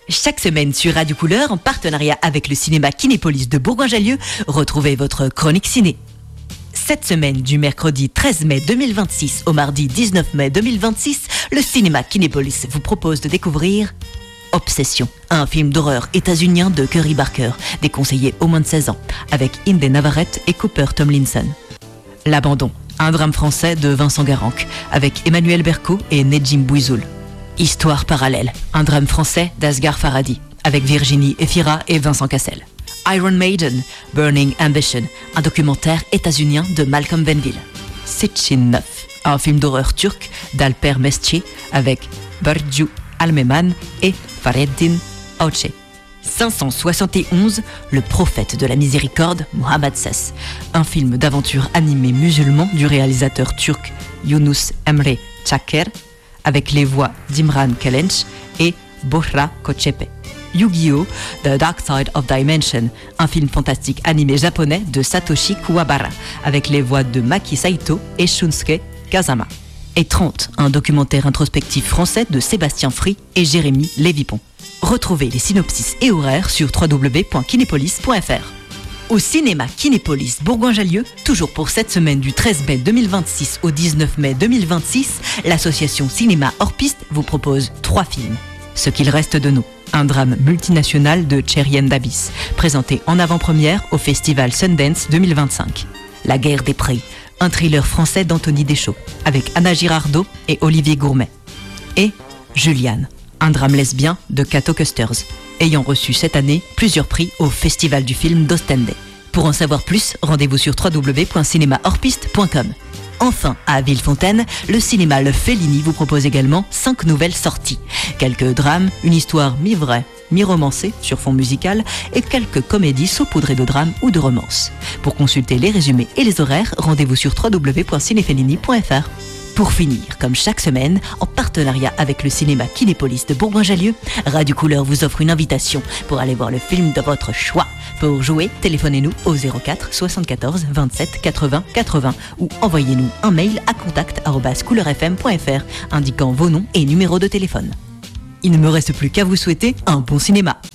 Chaque semaine sur Radio Couleur, en partenariat avec le cinéma Kinépolis de Bourgoin-Jallieu, retrouvez votre chronique ciné. Cette semaine, du mercredi 13 mai 2026 au mardi 19 mai 2026, le cinéma Kinépolis vous propose de découvrir Obsession, un film d'horreur états-unien de Curry Barker, déconseillé aux moins de 16 ans, avec Inde Navarrete et Cooper Tomlinson. L'Abandon, un drame français de Vincent Garanc, avec Emmanuel Berco et Nedjim Bouizoul. Histoire parallèle, un drame français d'Asghar Farhadi, avec Virginie Efira et Vincent Cassel. Iron Maiden, Burning Ambition, un documentaire états-unien de Malcolm Venville. Sitchin 9, un film d'horreur turc d'Alper Mesci, avec Burcu Almeman et Fahrettin Altay. 571, le prophète de la miséricorde, Mohammad Ses, un film d'aventure animé musulman du réalisateur turc Yunus Emre Çaker, avec les voix d'Imran Kelench et Bohra Kochepe. Yu-Gi-Oh! The Dark Side of Dimension, un film fantastique animé japonais de Satoshi Kuwabara, avec les voix de Maki Saito et Shunsuke Kazama. Et 30, un documentaire introspectif français de Sébastien Free et Jérémy Lévipon. Retrouvez les synopsis et horaires sur www.kinepolis.fr. Au cinéma Kinépolis Bourgoin-Jallieu, toujours pour cette semaine du 13 mai 2026 au 19 mai 2026, l'association Cinéma Hors Piste vous propose 3 films. Ce qu'il reste de nous, un drame multinational de Cheryen Dabbis, présenté en avant-première au festival Sundance 2025. La guerre des prix, un thriller français d'Anthony Deschaux, avec Anna Girardot et Olivier Gourmet. Et Juliane, un drame lesbien de Cato Custers, ayant reçu cette année plusieurs prix au Festival du film d'Ostende. Pour en savoir plus, rendez-vous sur www.cinémahorspiste.com. Enfin, à Villefontaine, le cinéma Le Fellini vous propose également 5 nouvelles sorties. Quelques drames, une histoire mi-vraie, mi-romancée sur fond musical et quelques comédies saupoudrées de drames ou de romances. Pour consulter les résumés et les horaires, rendez-vous sur www.cinefellini.fr. Pour finir, comme chaque semaine, en partenariat avec le cinéma Kinépolis de Bourgoin-Jallieu, Radio Couleur vous offre une invitation pour aller voir le film de votre choix. Pour jouer, téléphonez-nous au 04 74 27 80 80 ou envoyez-nous un mail à contact@couleurfm.fr indiquant vos noms et numéros de téléphone. Il ne me reste plus qu'à vous souhaiter un bon cinéma.